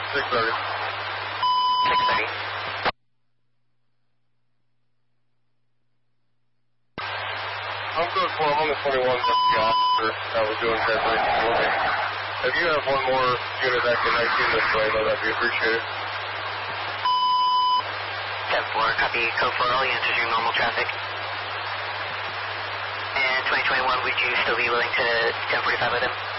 6:30. 6:30. I'm good for, I'm on the 21 with the officer. We're doing translation for me. If you have one more unit that can 19 this way, though, that'd be appreciated. 10-4, copy, code 4, all units resume normal traffic. And 2021, would you still be willing to 1045 with him?